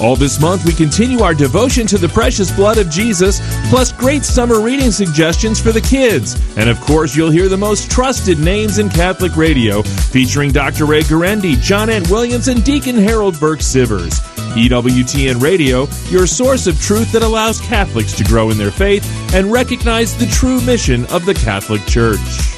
All this month, we continue our devotion to the precious blood of Jesus, plus great summer reading suggestions for the kids. And of course, you'll hear the most trusted names in Catholic radio, featuring Dr. Ray Guarendi, John Ant Williams, and Deacon Harold Burke-Sivers. EWTN Radio, your source of truth that allows Catholics to grow in their faith and recognize the true mission of the Catholic Church.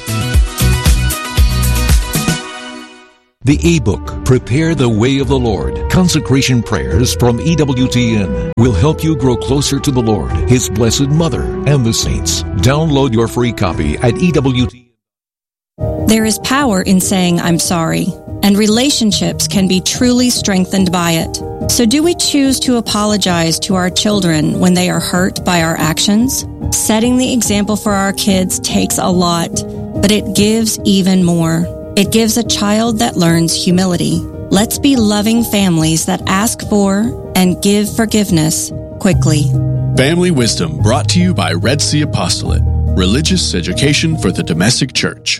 The ebook, Prepare the Way of the Lord, Consecration Prayers from EWTN, will help you grow closer to the Lord, His Blessed Mother, and the saints. Download your free copy at EWTN. There is power in saying I'm sorry, and relationships can be truly strengthened by it. So do we choose to apologize to our children when they are hurt by our actions? Setting the example for our kids takes a lot, but it gives even more. It gives a child that learns humility. Let's be loving families that ask for and give forgiveness quickly. Family Wisdom, brought to you by Red Sea Apostolate, religious education for the domestic church.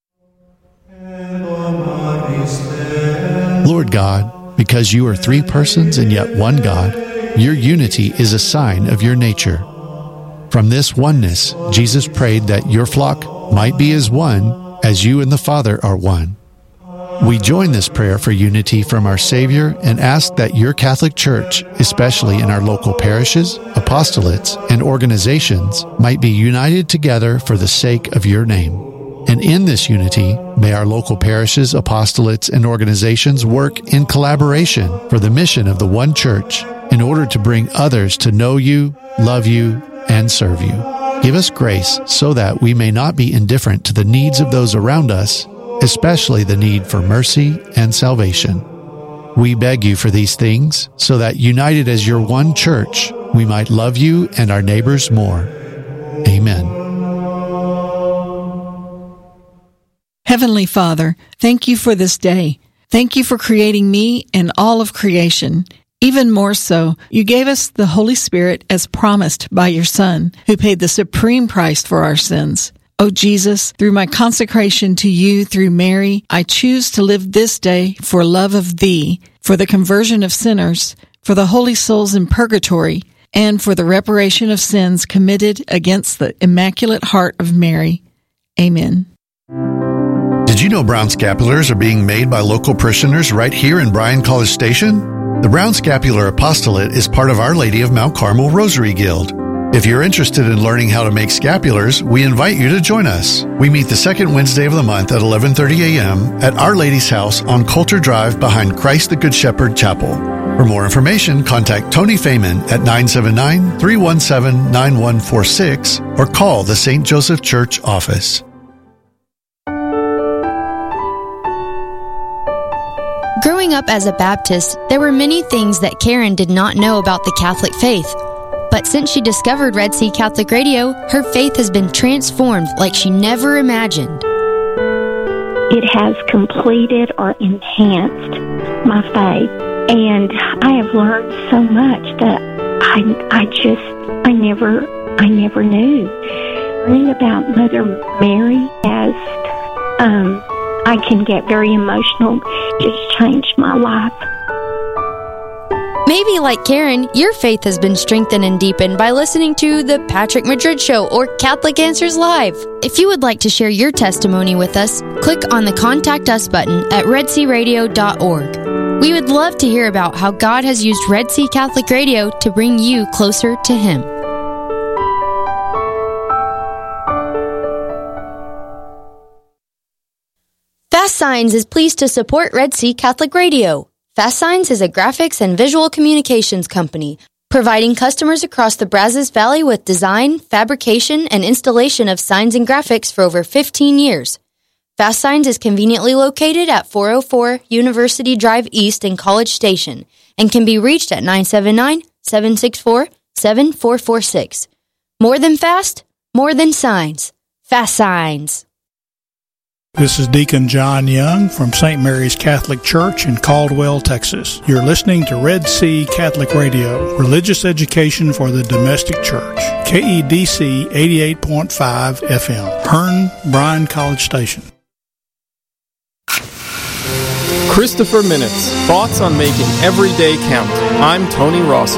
Lord God, because you are three persons and yet one God, your unity is a sign of your nature. From this oneness, Jesus prayed that your flock might be as one, as you and the Father are one. We join this prayer for unity from our Savior and ask that your Catholic Church, especially in our local parishes, apostolates, and organizations, might be united together for the sake of your name. And in this unity, may our local parishes, apostolates, and organizations work in collaboration for the mission of the one Church in order to bring others to know you, love you, and serve you. Give us grace so that we may not be indifferent to the needs of those around us, especially the need for mercy and salvation. We beg you for these things so that, united as your one Church, we might love you and our neighbors more. Amen. Heavenly Father, thank you for this day. Thank you for creating me and all of creation. Even more so, you gave us the Holy Spirit as promised by your Son, who paid the supreme price for our sins. O Jesus, through my consecration to you through Mary, I choose to live this day for love of thee, for the conversion of sinners, for the holy souls in purgatory, and for the reparation of sins committed against the Immaculate Heart of Mary. Amen. Did you know brown scapulars are being made by local parishioners right here in Bryan College Station? The Brown Scapular Apostolate is part of Our Lady of Mount Carmel Rosary Guild. If you're interested in learning how to make scapulars, we invite you to join us. We meet the second Wednesday of the month at 11:30 a.m. at Our Lady's House on Coulter Drive behind Christ the Good Shepherd Chapel. For more information, contact Tony Feynman at 979-317-9146 or call the St. Joseph Church office. Growing up as a Baptist, there were many things that Karen did not know about the Catholic faith. But since she discovered Red Sea Catholic Radio, her faith has been transformed like she never imagined. It has completed or enhanced my faith. And I have learned so much that I never knew. Learning about Mother Mary as I can get very emotional. It's changed my life. Maybe like Karen, your faith has been strengthened and deepened by listening to The Patrick Madrid Show or Catholic Answers Live. If you would like to share your testimony with us, click on the Contact Us button at redsearadio.org. We would love to hear about how God has used Red Sea Catholic Radio to bring you closer to Him. Fast Signs is pleased to support Red Sea Catholic Radio. Fast Signs is a graphics and visual communications company, providing customers across the Brazos Valley with design, fabrication, and installation of signs and graphics for over 15 years. Fast Signs is conveniently located at 404 University Drive East in College Station and can be reached at 979-764-7446. More than fast, more than signs. Fast Signs. This is Deacon John Young from St. Mary's Catholic Church in Caldwell, Texas. You're listening to Red Sea Catholic Radio, religious education for the domestic church. KEDC 88.5 FM, Hearn, Bryan College Station. Christopher Minutes, thoughts on making every day count. I'm Tony Rossi.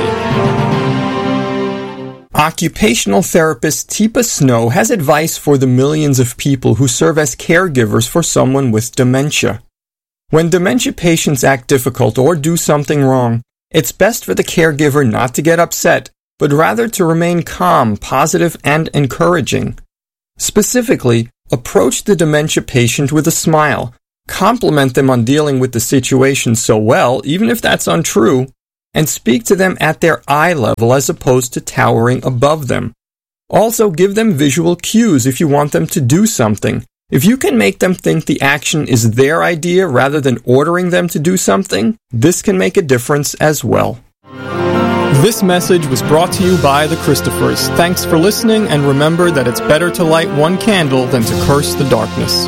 Occupational therapist Teepa Snow has advice for the millions of people who serve as caregivers for someone with dementia. When dementia patients act difficult or do something wrong, it's best for the caregiver not to get upset, but rather to remain calm, positive, and encouraging. Specifically, approach the dementia patient with a smile. Compliment them on dealing with the situation so well, even if that's untrue, and speak to them at their eye level as opposed to towering above them. Also, give them visual cues if you want them to do something. If you can make them think the action is their idea rather than ordering them to do something, this can make a difference as well. This message was brought to you by the Christophers. Thanks for listening, and remember that it's better to light one candle than to curse the darkness.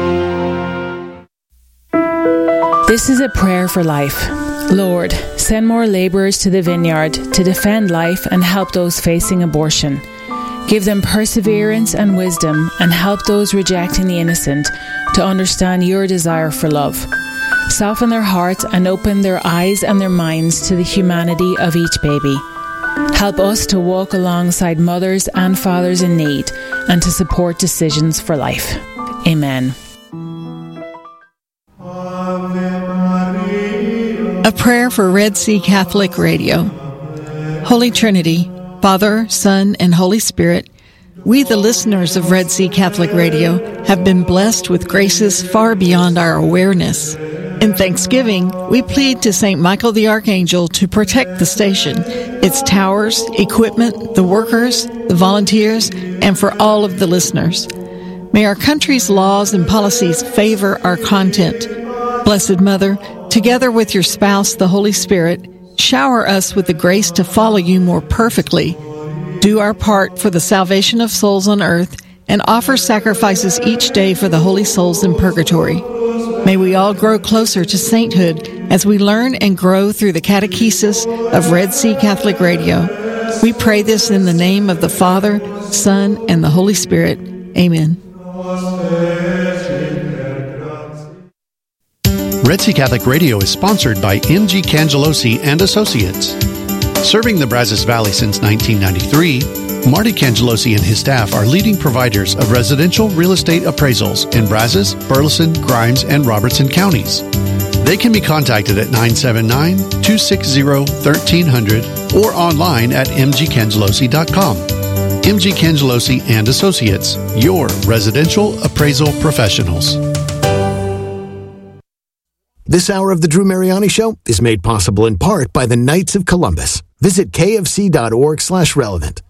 This is a prayer for life. Lord, send more laborers to the vineyard to defend life and help those facing abortion. Give them perseverance and wisdom, and help those rejecting the innocent to understand your desire for love. Soften their hearts and open their eyes and their minds to the humanity of each baby. Help us to walk alongside mothers and fathers in need and to support decisions for life. Amen. A prayer for Red Sea Catholic Radio. Holy Trinity, Father, Son, and Holy Spirit, we, the listeners of Red Sea Catholic Radio, have been blessed with graces far beyond our awareness. In thanksgiving, we plead to St. Michael the Archangel to protect the station, its towers, equipment, the workers, the volunteers, and for all of the listeners. May our country's laws and policies favor our content. Blessed Mother, together with your spouse, the Holy Spirit, shower us with the grace to follow you more perfectly. Do our part for the salvation of souls on earth and offer sacrifices each day for the holy souls in purgatory. May we all grow closer to sainthood as we learn and grow through the catechesis of Red Sea Catholic Radio. We pray this in the name of the Father, Son, and the Holy Spirit. Amen. Red Sea Catholic Radio is sponsored by M.G. Cangelosi and Associates. Serving the Brazos Valley since 1993, Marty Cangelosi and his staff are leading providers of residential real estate appraisals in Brazos, Burleson, Grimes, and Robertson counties. They can be contacted at 979-260-1300 or online at mgcangelosi.com. M.G. Cangelosi and Associates, your residential appraisal professionals. This hour of the Drew Mariani Show is made possible in part by the Knights of Columbus. Visit kfc.org/relevant.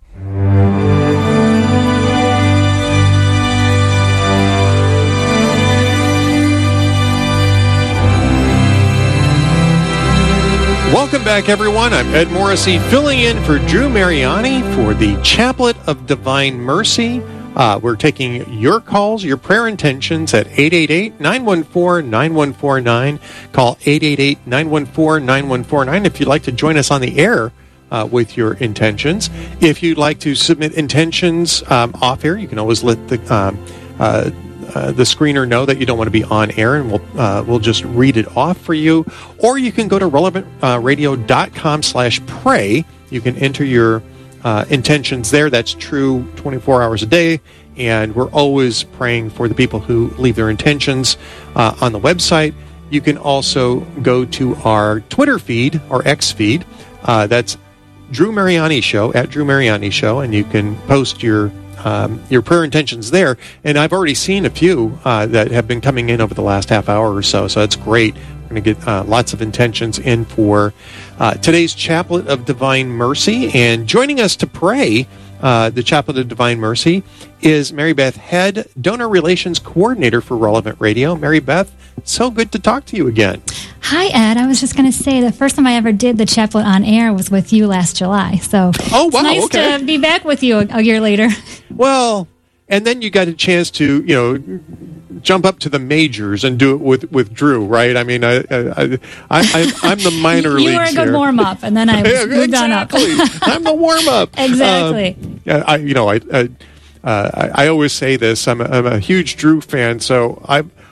Welcome back, everyone. I'm Ed Morrissey, filling in for Drew Mariani for the Chaplet of Divine Mercy. We're taking your calls, your prayer intentions at 888-914-9149. Call 888-914-9149 if you'd like to join us on the air with your intentions. If you'd like to submit intentions off air, you can always let the screener know that you don't want to be on air, and we'll just read it off for you. Or you can go to relevantradio.com/pray. You can enter your intentions there. That's true 24 hours a day, and we're always praying for the people who leave their intentions on the website. You can also go to our Twitter feed, or X feed. That's Drew Mariani Show, at Drew Mariani Show, and you can post your prayer intentions there. And I've already seen a few that have been coming in over the last half hour or so, so that's great. We're going to get lots of intentions in for today's Chaplet of Divine Mercy. And joining us to pray the Chaplet of Divine Mercy is Mary Beth Head, Donor Relations Coordinator for Relevant Radio. Mary Beth, so good to talk to you again. Hi, Ed. I was just going to say the first time I ever did the Chaplet on air was with you last July. So it's nice to be back with you a year later. Well, and then you got a chance to, jump up to the majors and do it with Drew, right? I mean, I'm the minor leagues. You were a good warm up, and then I moved on up. I'm the warm up. Exactly. I always say this. I'm a huge Drew fan, so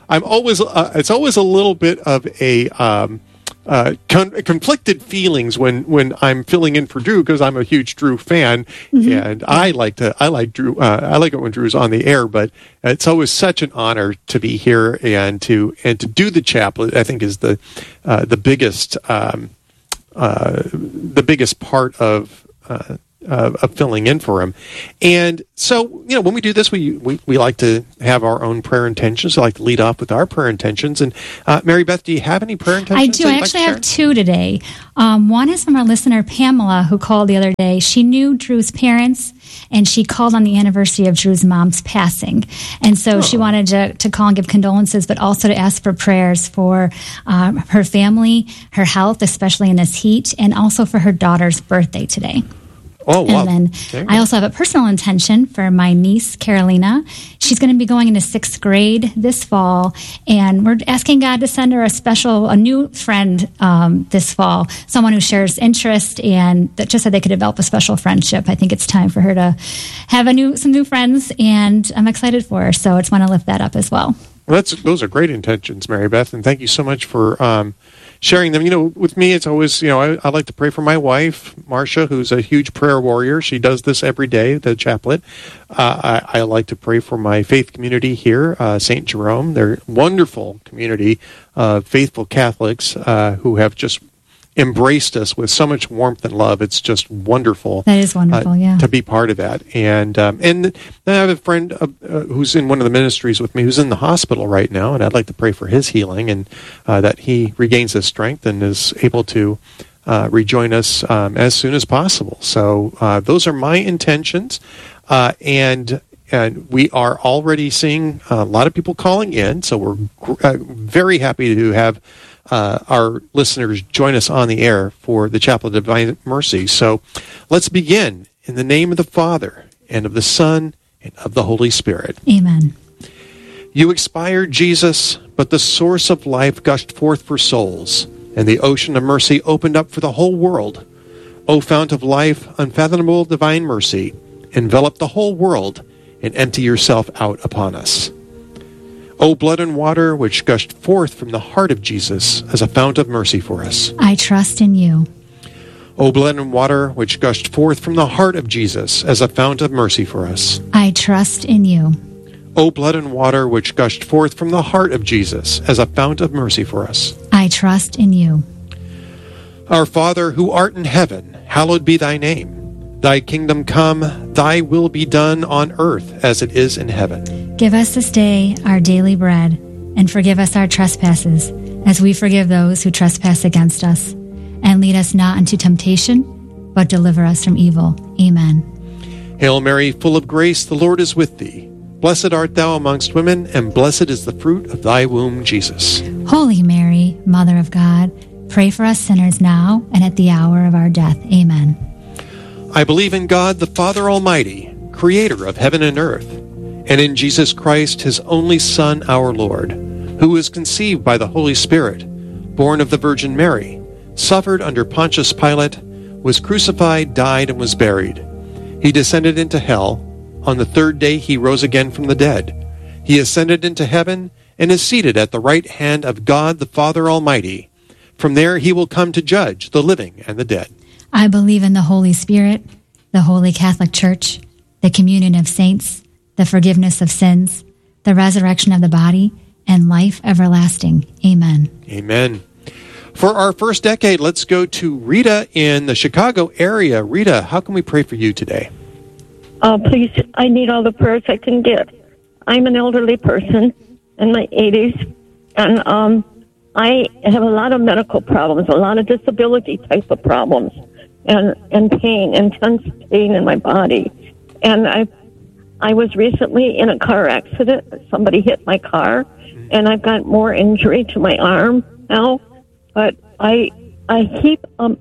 I'm always it's always a little bit of a conflicted feelings when I'm filling in for Drew, because I'm a huge Drew fan, and I like Drew. I like it when Drew's on the air, but it's always such an honor to be here and to do the chaplet. I think is the biggest part of filling in for him. And so, when we do this, we like to have our own prayer intentions. I like to lead off with our prayer intentions. And Mary Beth, do you have any prayer intentions? I do. I actually have two today. One is from our listener, Pamela, who called the other day. She knew Drew's parents, and she called on the anniversary of Drew's mom's passing. And so she wanted to call and give condolences, but also to ask for prayers for her family, her health, especially in this heat, and also for her daughter's birthday today. Oh, wow. And then I also have a personal intention for my niece, Carolina. She's going to be going into 6th grade this fall, and we're asking God to send her a new friend this fall, someone who shares interest, and that just so they could develop a special friendship. I think it's time for her to have some new friends, and I'm excited for her, so I just want to lift that up as well. Well, those are great intentions, Mary Beth, and thank you so much for sharing them. With me, it's always, I like to pray for my wife, Marcia, who's a huge prayer warrior. She does this every day, the chaplet. I like to pray for my faith community here, St. Jerome. They're a wonderful community of faithful Catholics who have just embraced us with so much warmth and love. It's just wonderful. That is wonderful, yeah. To be part of that. And then I have a friend who's in one of the ministries with me who's in the hospital right now, and I'd like to pray for his healing and that he regains his strength and is able to rejoin us as soon as possible. So those are my intentions. And we are already seeing a lot of people calling in, so we're very happy to have our listeners join us on the air for the Chaplet of Divine Mercy. So let's begin in the name of the Father, and of the Son, and of the Holy Spirit. Amen. You expired, Jesus, but the source of life gushed forth for souls, and the ocean of mercy opened up for the whole world. O fount of life, unfathomable divine mercy, envelop the whole world and empty yourself out upon us. O blood and water which gushed forth from the heart of Jesus as a fount of mercy for us. I trust in you. O blood and water which gushed forth from the heart of Jesus as a fount of mercy for us. I trust in you. O blood and water which gushed forth from the heart of Jesus as a fount of mercy for us. I trust in you. Our Father, who art in heaven, hallowed be thy name. Thy kingdom come, thy will be done on earth as it is in heaven. Give us this day our daily bread, and forgive us our trespasses, as we forgive those who trespass against us. And lead us not into temptation, but deliver us from evil. Amen. Hail Mary, full of grace, the Lord is with thee. Blessed art thou amongst women, and blessed is the fruit of thy womb, Jesus. Holy Mary, Mother of God, pray for us sinners now and at the hour of our death. Amen. I believe in God, the Father Almighty, creator of heaven and earth, and in Jesus Christ, his only Son, our Lord, who was conceived by the Holy Spirit, born of the Virgin Mary, suffered under Pontius Pilate, was crucified, died, and was buried. He descended into hell. On the third day he rose again from the dead. He ascended into heaven and is seated at the right hand of God the Father Almighty. From there he will come to judge the living and the dead. I believe in the Holy Spirit, the Holy Catholic Church, the communion of saints, the forgiveness of sins, the resurrection of the body, and life everlasting. Amen. Amen. For our first decade, let's go to Rita in the Chicago area. Rita, how can we pray for you today? Please, I need all the prayers I can get. I'm an elderly person in my 80s, and I have a lot of medical problems, a lot of disability type of problems, and pain, intense pain in my body. And I was recently in a car accident. Somebody hit my car, and I've got more injury to my arm now. But I keep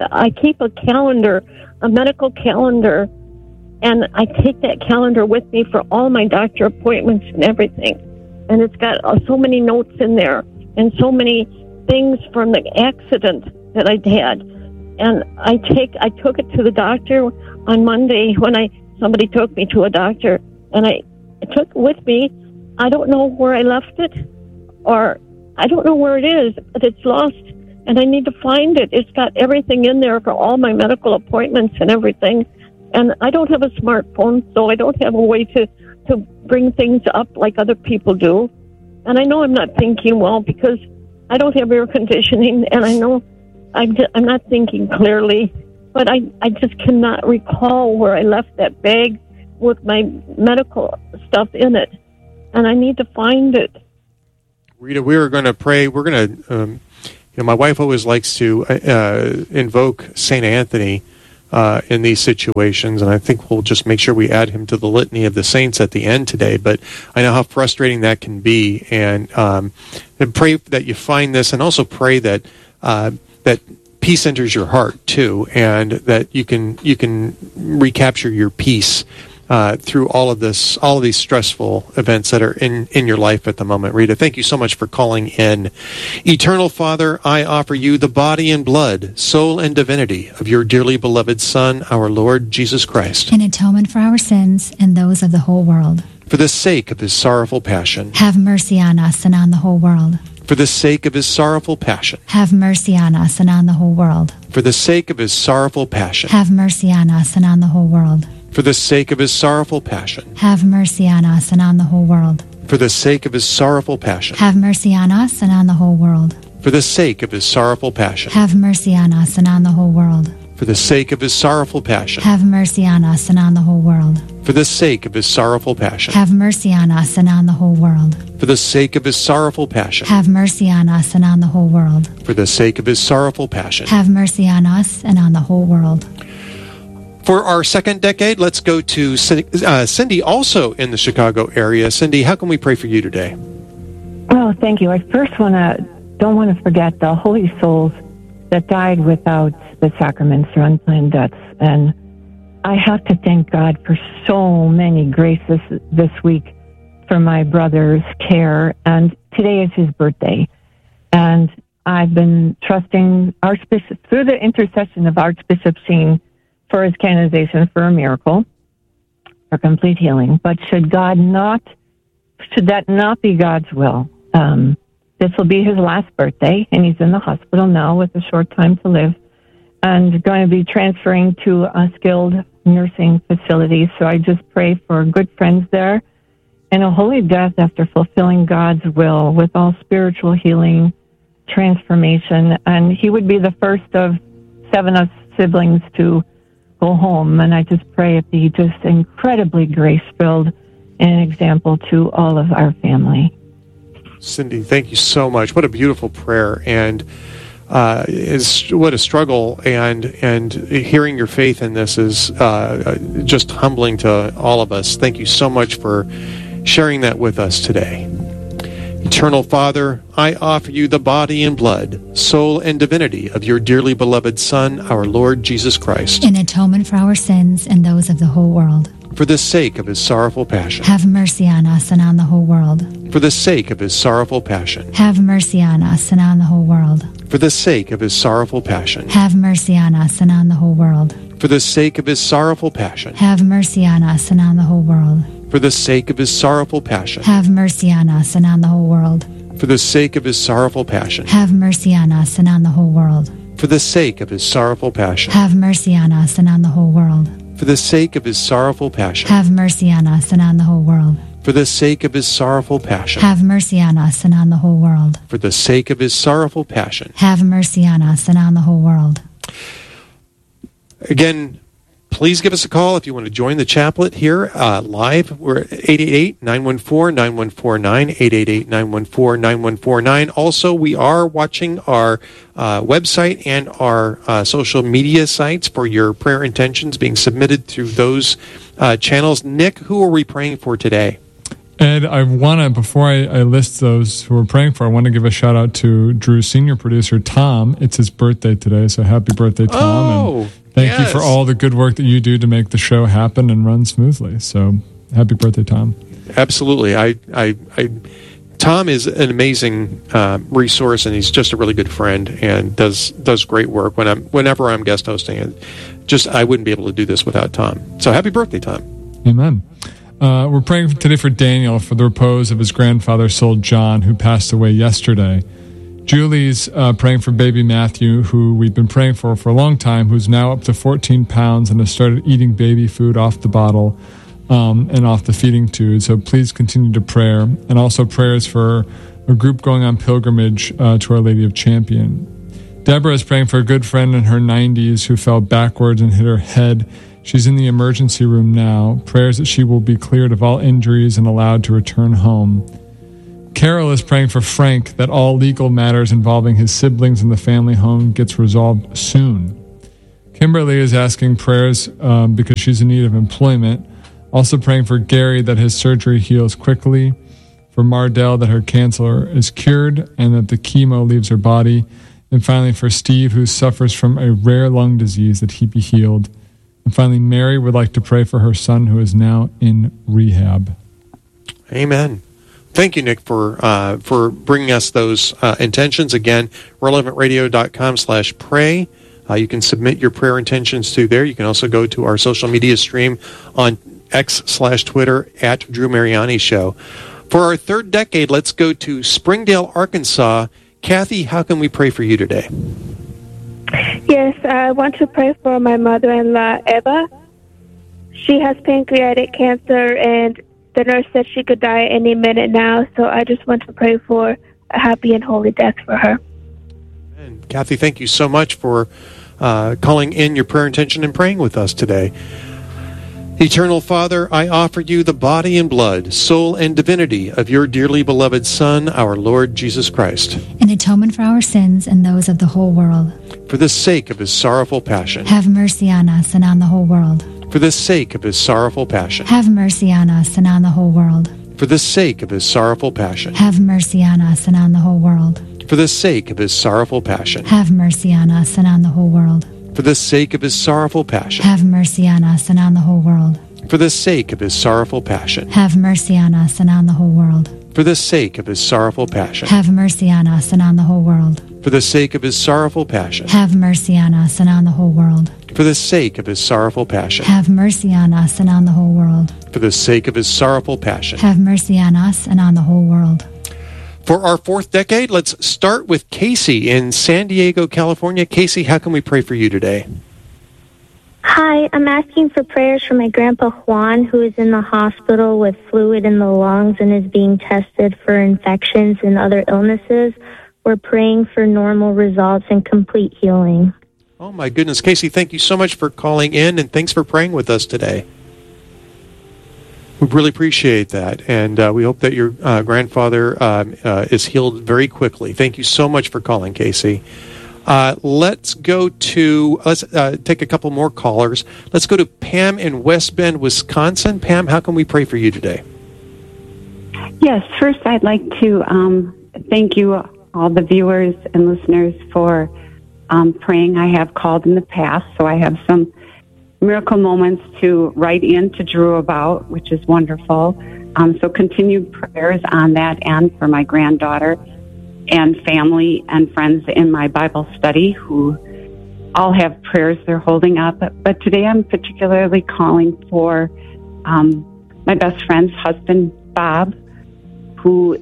a calendar, a medical calendar, and I take that calendar with me for all my doctor appointments and everything. And it's got so many notes in there and so many things from the accident that I'd had. And I took it to the doctor on Monday when somebody took me to a doctor, and I took it with me. I don't know where I left it. or I don't know where it is, but it's lost, and I need to find it. It's got everything in there for all my medical appointments and everything, and I don't have a smartphone, so I don't have a way to bring things up like other people do. And I know I'm not thinking well because I don't have air conditioning, and I know I'm not thinking clearly, but I just cannot recall where I left that bag with my medical stuff in it, and I need to find it. Rita, we are going to pray. We're going to, my wife always likes to invoke St. Anthony in these situations, and I think we'll just make sure we add him to the litany of the saints at the end today. But I know how frustrating that can be, and pray that you find this, and also pray that that peace enters your heart too, and that you can recapture your peace through all of these stressful events that are in your life at the moment. Rita, thank you so much for calling in. Eternal Father, I offer you the body and blood, soul and divinity of your dearly beloved Son, our Lord Jesus Christ, in atonement for our sins and those of the whole world. For the sake of his sorrowful passion, have mercy on us and on the whole world. For the sake of his sorrowful passion, have mercy on us and on the whole world. For the sake of his sorrowful passion, have mercy on us and on the whole world. For the sake of his sorrowful passion, have mercy on us and on the whole world. For the sake of his sorrowful passion, have mercy on us and on the whole world. For the sake of his sorrowful passion, have mercy on us and on the whole world. For the sake of his sorrowful passion, have mercy on us and on the whole world. For the sake of his sorrowful passion, have mercy on us and on the whole world. For the sake of his sorrowful passion, have mercy on us and on the whole world. For the sake of his sorrowful passion, have mercy on us and on the whole world. For our second decade, let's go to Cindy, also in the Chicago area. Cindy, how can we pray for you today? Oh, thank you. I first don't want to forget the holy souls that died without the sacraments or unplanned deaths. And I have to thank God for so many graces this week for my brother's care. And today is his birthday. And I've been trusting Archbishop, through the intercession of Archbishop Sheen, for his canonization for a miracle, for complete healing. But should that not be God's will? This will be his last birthday, and he's in the hospital now with a short time to live, and going to be transferring to a skilled nursing facility. So I just pray for good friends there and a holy death after fulfilling God's will with all spiritual healing, transformation. And he would be the first of 7 of siblings to go home, and I just pray it be just incredibly grace-filled and an example to all of our family. Cindy, thank you so much. What a beautiful prayer, and what a struggle, and hearing your faith in this is just humbling to all of us. Thank you so much for sharing that with us today. Eternal Father, I offer you the body and blood, soul and divinity of your dearly beloved Son, our Lord Jesus Christ, in atonement for our sins and those of the whole world. For the sake of his sorrowful passion, have mercy on us and on the whole world. For the sake of his sorrowful passion, have mercy on us and on the whole world. For the sake of his sorrowful passion, have mercy on us and on the whole world. For the sake of his sorrowful passion, have mercy on us and on the whole world. For the sake of his sorrowful passion, have mercy on us and on the whole world. For the sake of his sorrowful passion, have mercy on us and on the whole world. For the sake of his sorrowful passion, have mercy on us and on the whole world. For the sake of his sorrowful passion, have mercy on us and on the whole world. For the sake of his sorrowful passion, have mercy on us and on the whole world. For the sake of his sorrowful passion, have mercy on us and on the whole world. Again, please give us a call if you want to join the chaplet here live. We're at 888-914-9149, 888-914-9149. Also, we are watching our website and our social media sites for your prayer intentions being submitted through those channels. Nick, who are we praying for today? Ed, I want to, before I list those who we're praying for, I want to give a shout out to Drew's senior producer, Tom. It's his birthday today, so happy birthday, Tom. Oh, and thank you for all the good work that you do to make the show happen and run smoothly. So happy birthday, Tom. Absolutely. Tom is an amazing resource, and he's just a really good friend and does great work whenever I'm guest hosting. And I wouldn't be able to do this without Tom. So happy birthday, Tom. Amen. We're praying today for Daniel for the repose of his grandfather, Soul John, who passed away yesterday. Julie's praying for baby Matthew, who we've been praying for a long time, who's now up to 14 pounds and has started eating baby food off the bottle and off the feeding tube. So please continue to pray. And also prayers for a group going on pilgrimage to Our Lady of Champion. Deborah is praying for a good friend in her 90s who fell backwards and hit her head. She's in the emergency room now. Prayers that she will be cleared of all injuries and allowed to return home. Carol is praying for Frank that all legal matters involving his siblings in the family home gets resolved soon. Kimberly is asking prayers because she's in need of employment. Also praying for Gary that his surgery heals quickly. For Mardell that her cancer is cured and that the chemo leaves her body. And finally for Steve, who suffers from a rare lung disease, that he be healed. And finally, Mary would like to pray for her son who is now in rehab. Amen. Thank you, Nick, for bringing us those intentions. Again, relevantradio.com/pray. You can submit your prayer intentions through there. You can also go to our social media stream on X/Twitter at Drew Mariani Show. For our third decade, let's go to Springdale, Arkansas. Kathy, how can we pray for you today? Yes, I want to pray for my mother-in-law, Eva. She has pancreatic cancer, and the nurse said she could die any minute now, so I just want to pray for a happy and holy death for her. And Kathy, thank you so much for calling in your prayer intention and praying with us today. Eternal Father, I offer you the body and blood, soul and divinity of your dearly beloved Son, our Lord Jesus Christ. An atonement for our sins and those of the whole world. For the sake of his sorrowful passion. Have mercy on us and on the whole world. For the sake of his sorrowful passion. Have mercy on us and on the whole world. For the sake of his sorrowful passion. Have mercy on us and on the whole world. For the sake of his sorrowful passion. Have mercy on us and on the whole world. For the sake of his sorrowful passion. Have mercy on us and on the whole world. For the sake of his sorrowful passion. Have mercy on us and on the whole world. For the sake of his sorrowful passion. Have mercy on us and on the whole world. For the sake of his sorrowful passion. Have mercy on us and on the whole world. For the sake of his sorrowful passion. Have mercy on us and on the whole world. For the sake of his sorrowful passion. Have mercy on us and on the whole world. For our fourth decade, let's start with Casey in San Diego, California. Casey, how can we pray for you today? Hi, I'm asking for prayers for my grandpa Juan, who is in the hospital with fluid in the lungs and is being tested for infections and other illnesses. We're praying for normal results and complete healing. Oh, my goodness. Casey, thank you so much for calling in, and thanks for praying with us today. We really appreciate that, and we hope that your grandfather is healed very quickly. Thank you so much for calling, Casey. Let's take a couple more callers. Let's go to Pam in West Bend, Wisconsin. Pam, how can we pray for you today? Yes, first I'd like to thank you, all the viewers and listeners, for praying. I have called in the past, so I have some miracle moments to write in to Drew about, which is wonderful. So continued prayers on that and for my granddaughter and family and friends in my Bible study who all have prayers they're holding up. But today I'm particularly calling for my best friend's husband, Bob, who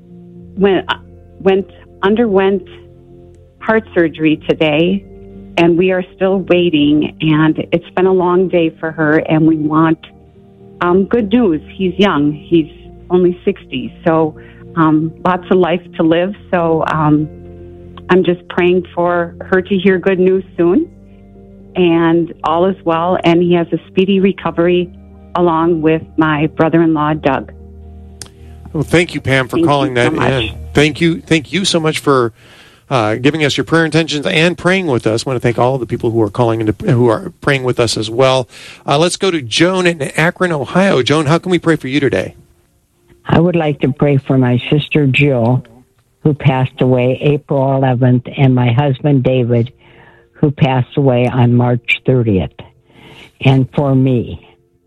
underwent heart surgery today, and we are still waiting, and it's been a long day for her, and we want good news. He's young. He's only 60, so lots of life to live. So I'm just praying for her to hear good news soon, and all is well, and he has a speedy recovery along with my brother-in-law, Doug. Well, thank you, Pam, for calling that in. Thank you so much for giving us your prayer intentions and praying with us. I want to thank all the people who are calling and who are praying with us as well. Let's go to Joan in Akron, Ohio. Joan, how can we pray for you today? I would like to pray for my sister Jill, who passed away April 11th, and my husband David, who passed away on March 30th, and for me.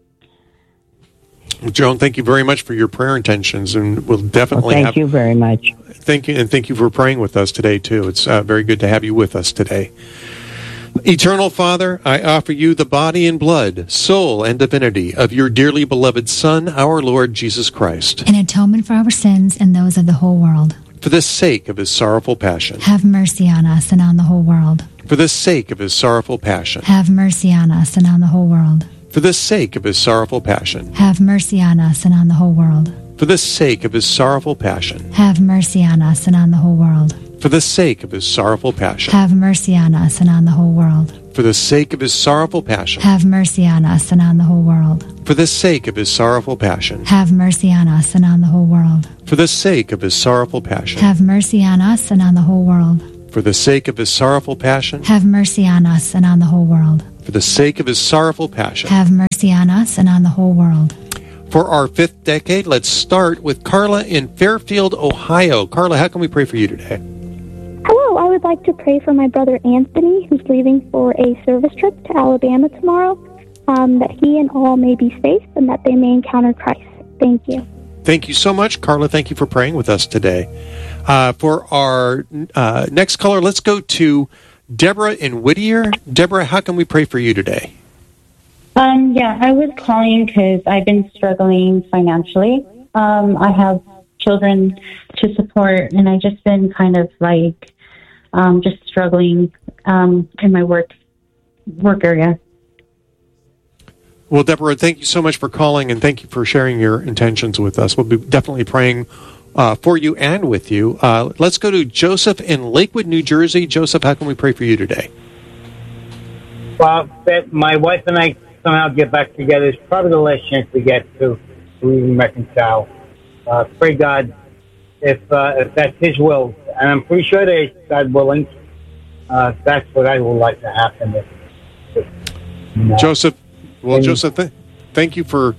Joan, thank you very much for your prayer intentions, and we'll definitely thank you very much. Thank you, and thank you for praying with us today, too. It's very good to have you with us today. Eternal Father, I offer you the body and blood, soul and divinity of your dearly beloved Son, our Lord Jesus Christ, in atonement for our sins and those of the whole world. For the sake of his sorrowful passion. Have mercy on us and on the whole world. For the sake of his sorrowful passion. Have mercy on us and on the whole world. For the sake of his sorrowful passion. Have mercy on us and on the whole world. For the sake of his sorrowful passion. Have mercy on us and on the whole world. For the sake of his sorrowful passion. Have mercy on us and on the whole world. For the sake of his sorrowful passion. Have mercy on us and on the whole world. For the sake of his sorrowful passion. Have mercy on us and on the whole world. For the sake of his sorrowful passion. Have mercy on us and on the whole world. For the sake of his sorrowful passion. Have mercy on us and on the whole world. For the sake of his sorrowful passion. Have mercy on us and on the whole world. For our fifth decade, let's start with Carla in Fairfield, Ohio. Carla, how can we pray for you today? Hello, I would like to pray for my brother Anthony, who's leaving for a service trip to Alabama tomorrow, that he and all may be safe and that they may encounter Christ. Thank you. Thank you so much, Carla. Thank you for praying with us today. For our next caller, let's go to Deborah in Whittier. Deborah, how can we pray for you today? I was calling because I've been struggling financially. I have children to support, and I've just been kind of like just struggling in my work area. Well, Deborah, thank you so much for calling, and thank you for sharing your intentions with us. We'll be definitely praying for you and with you. Let's go to Joseph in Lakewood, New Jersey. Joseph, how can we pray for you today? Well, my wife and I somehow get back together. It's probably the last chance we get to even reconcile. Pray God, if that's His will, and I'm pretty sure that it's God willing, that's what I would like to happen. Joseph, thank you for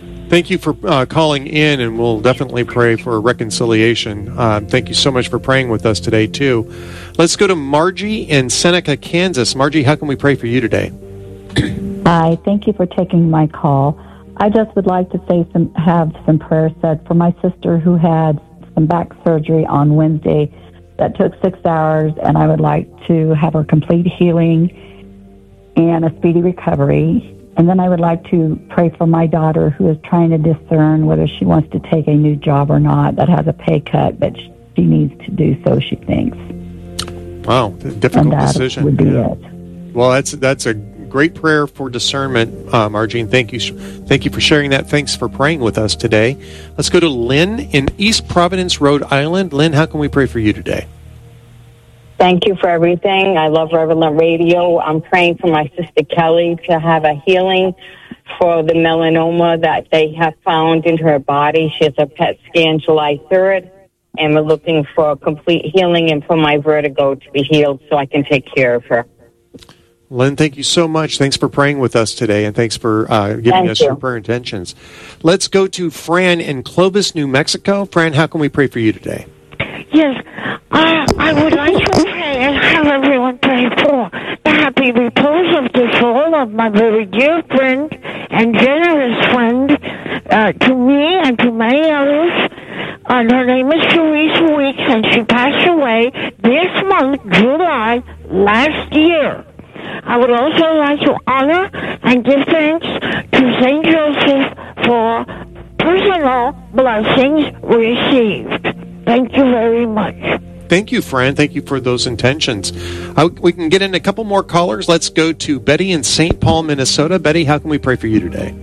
calling in, and we'll definitely pray for reconciliation. Thank you so much for praying with us today too. Let's go to Margie in Seneca, Kansas. Margie, how can we pray for you today? Hi, thank you for taking my call. I just would like to have some prayers said for my sister who had some back surgery on Wednesday that took 6 hours, and I would like to have her complete healing and a speedy recovery. And then I would like to pray for my daughter who is trying to discern whether she wants to take a new job or not that has a pay cut, but she needs to do so, she thinks. Wow, difficult decision. Would be it. Well, that's a great prayer for discernment, Margie, and thank you for sharing that. Thanks for praying with us today. Let's go to Lynn in East Providence, Rhode Island. Lynn, how can we pray for you today? Thank you for everything. I love Relevant Radio. I'm praying for my sister Kelly to have a healing for the melanoma that they have found in her body. She has a PET scan July 3rd, and we're looking for a complete healing and for my vertigo to be healed so I can take care of her. Lynn, thank you so much. Thanks for praying with us today, and thanks for giving us your prayer intentions. Let's go to Fran in Clovis, New Mexico. Fran, how can we pray for you today? Yes, I would like to pray and have everyone pray for the happy repose of the soul of my very dear friend and generous friend to me and to many others. Her name is Therese Weeks, and she passed away this month, July, last year. I would also like to honor and give thanks to St. Joseph for personal blessings received. Thank you very much. Thank you, Fran. Thank you for those intentions. We can get in a couple more callers. Let's go to Betty in St. Paul, Minnesota. Betty, how can we pray for you today?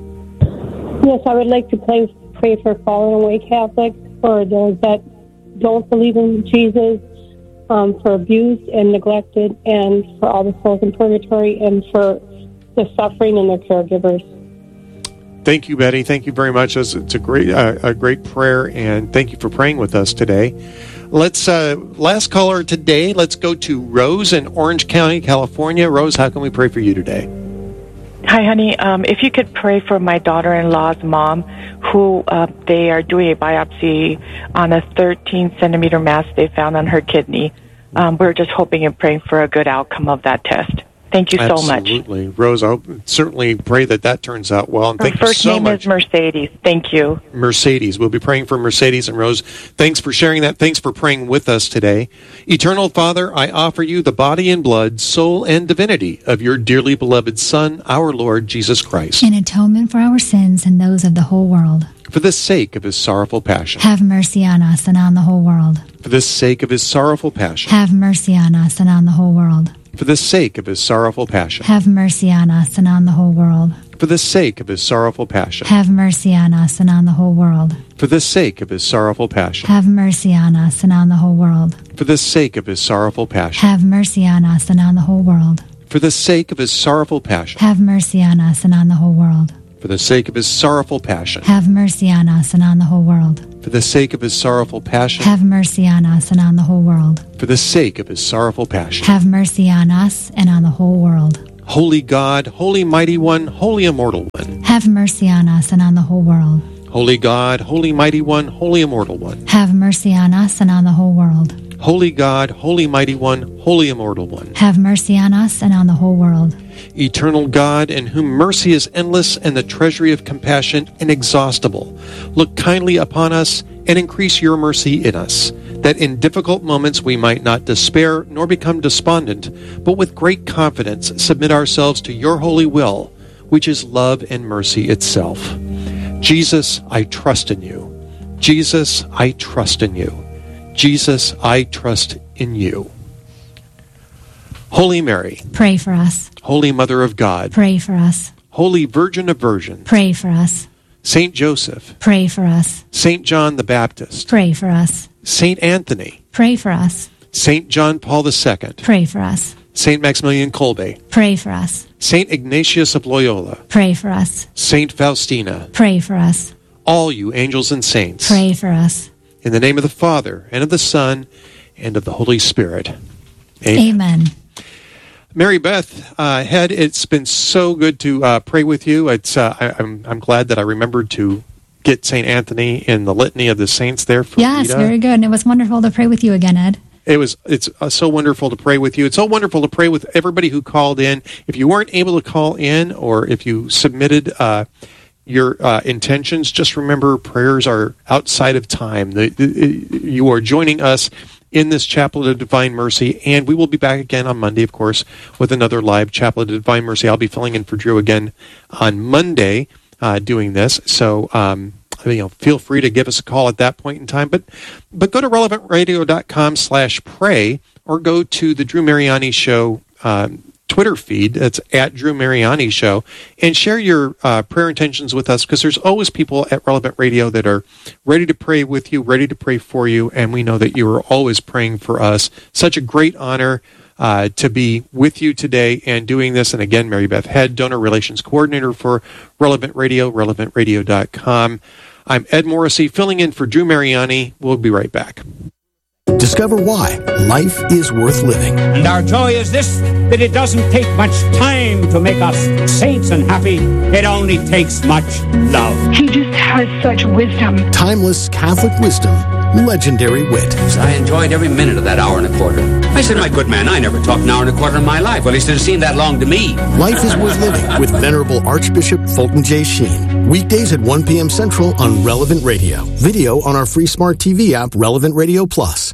Yes, I would like to pray for fallen away Catholics, for those that don't believe in Jesus, for abused and neglected, and for all the souls in purgatory, and for the suffering and their caregivers. Thank you, Betty. Thank you very much. It's a great prayer, and thank you for praying with us today. Let's last caller today. Let's go to Rose in Orange County, California. Rose, how can we pray for you today? Hi, honey. If you could pray for my daughter-in-law's mom, who they are doing a biopsy on a 13-centimeter mass they found on her kidney. We're just hoping and praying for a good outcome of that test. Thank you so much. Absolutely. Rose, I certainly pray that turns out well. And Her thank you first so name much. is Mercedes. Thank you. Mercedes. We'll be praying for Mercedes and Rose. Thanks for sharing that. Thanks for praying with us today. Eternal Father, I offer you the body and blood, soul and divinity of your dearly beloved Son, our Lord Jesus Christ. In atonement for our sins and those of the whole world. For the sake of his sorrowful passion. Have mercy on us and on the whole world. For the sake of his sorrowful passion. Have mercy on us and on the whole world. For the sake of his sorrowful passion. Have mercy on us and on the whole world. For the sake of his sorrowful passion. Have mercy on us and on the whole world. For the sake of his sorrowful passion. Have mercy on us and on the whole world. For the sake of his sorrowful passion. Have mercy on us and on the whole world. For the sake of his sorrowful passion. Have mercy on us and on the whole world. For the sake of his sorrowful passion. Have mercy on us and on the whole world. For the sake of his sorrowful passion. Have mercy on us and on the whole world. For the sake of his sorrowful passion. Have mercy on us and on the whole world. Holy God, Holy Mighty One, Holy Immortal One. Have mercy on us and on the whole world. Holy God, Holy Mighty One, Holy Immortal One. Have mercy on us and on the whole world. Holy God, Holy Mighty One, Holy Immortal One. Have mercy on us and on the whole world. Eternal God, in whom mercy is endless and the treasury of compassion inexhaustible, look kindly upon us and increase your mercy in us, that in difficult moments we might not despair nor become despondent, but with great confidence submit ourselves to your holy will, which is love and mercy itself. Jesus, I trust in you. Jesus, I trust in you. Jesus, I trust in you. Holy Mary, pray for us. Holy Mother of God, pray for us. Holy Virgin of Virgins, pray for us. Saint Joseph, pray for us. Saint John the Baptist, pray for us. Saint Anthony, pray for us. Saint John Paul II, pray for us. Saint Maximilian Kolbe, pray for us. Saint Ignatius of Loyola, pray for us. Saint Faustina, pray for us. All you angels and saints, pray for us. In the name of the Father, and of the Son, and of the Holy Spirit. Amen. Mary Beth Head, it's been so good to pray with you. I'm glad that I remembered to get St. Anthony in the litany of the saints there for Yes, Rita. very good. And it was wonderful to pray with you again, Ed. It's so wonderful to pray with you. It's so wonderful to pray with everybody who called in. If you weren't able to call in, or if you submitted your intentions, just remember prayers are outside of time. You are joining us in this Chaplet of Divine Mercy, and we will be back again on Monday, of course, with another live Chaplet of Divine Mercy. I'll be filling in for Drew again on Monday doing this, so feel free to give us a call at that point in time. But go to relevantradio.com/pray, or go to the Drew Mariani Show Twitter feed. That's at Drew Mariani Show, and share your prayer intentions with us, because there's always people at Relevant Radio that are ready to pray with you, ready to pray for you, and we know that you are always praying for us. Such a great honor to be with you today and doing this. And again, Mary Beth Head, Donor Relations Coordinator for Relevant Radio, relevantradio.com. I'm Ed Morrissey, filling in for Drew Mariani. We'll be right back. Discover why life is worth living. And our joy is this, that it doesn't take much time to make us saints and happy. It only takes much love. He just has such wisdom. Timeless Catholic wisdom, legendary wit. I enjoyed every minute of that hour and a quarter. I said, my good man, I never talked an hour and a quarter in my life. Well, he should have seemed that long to me. Life is worth living with Venerable Archbishop Fulton J. Sheen. Weekdays at 1 p.m. Central on Relevant Radio. Video on our free smart TV app, Relevant Radio Plus.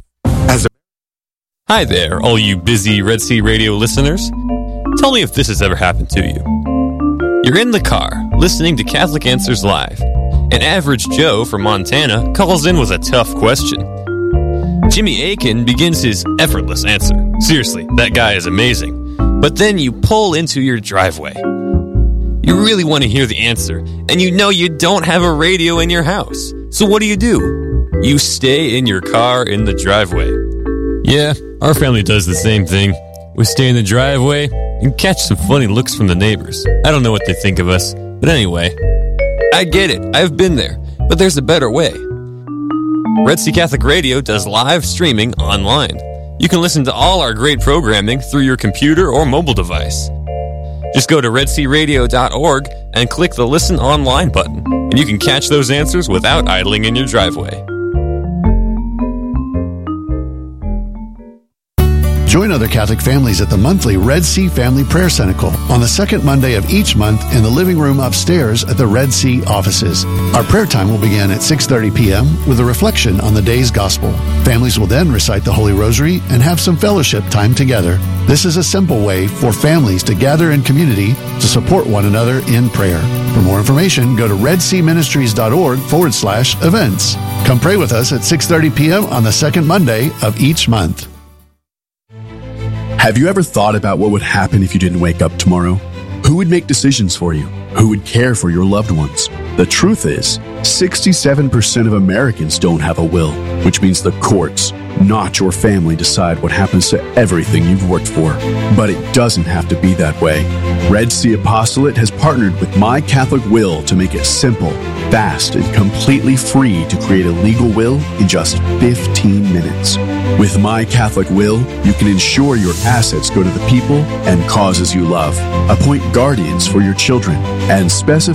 Hi there, all you busy Red Sea Radio listeners. Tell me if this has ever happened to you. You're in the car, listening to Catholic Answers Live. An average Joe from Montana calls in with a tough question. Jimmy Akin begins his effortless answer. Seriously, that guy is amazing. But then you pull into your driveway. You really want to hear the answer, and you know you don't have a radio in your house. So what do? You stay in your car in the driveway. Yeah, our family does the same thing. We stay in the driveway and catch some funny looks from the neighbors. I don't know what they think of us, but anyway, I get it. I've been there, but there's a better way. Red Sea Catholic Radio does live streaming online. You can listen to all our great programming through your computer or mobile device. Just go to redsearadio.org and click the Listen Online button, and you can catch those answers without idling in your driveway. Join other Catholic families at the monthly Red Sea Family Prayer Cenacle on the second Monday of each month in the living room upstairs at the Red Sea offices. Our prayer time will begin at 6:30 p.m. with a reflection on the day's gospel. Families will then recite the Holy Rosary and have some fellowship time together. This is a simple way for families to gather in community to support one another in prayer. For more information, go to redseaministries.org/events. Come pray with us at 6:30 p.m. on the second Monday of each month. Have you ever thought about what would happen if you didn't wake up tomorrow? Who would make decisions for you? Who would care for your loved ones? The truth is, 67% of Americans don't have a will, which means the courts, not your family, decide what happens to everything you've worked for. But it doesn't have to be that way. Red Sea Apostolate has partnered with My Catholic Will to make it simple, fast, and completely free to create a legal will in just 15 minutes. With My Catholic Will, you can ensure your assets go to the people and causes you love, appoint guardians for your children, and specify